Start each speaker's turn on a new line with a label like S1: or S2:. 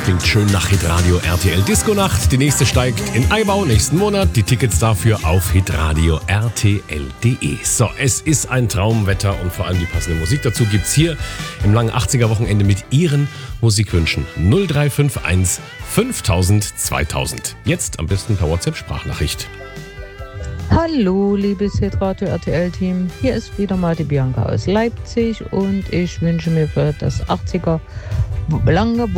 S1: klingt schön nach Hitradio RTL Disco Nacht. Die nächste steigt in Eibau nächsten Monat. Die Tickets dafür auf hitradio rtl.de. So, es ist ein Traumwetter und vor allem die passende Musik dazu gibt's hier im langen 80er Wochenende mit Ihren Musikwünschen. 0351 5000 2000. Jetzt am besten per WhatsApp Sprachnachricht.
S2: Hallo, liebes Hitradio RTL-Team. Hier ist wieder mal die Bianca aus Leipzig und ich wünsche mir für das 80er lange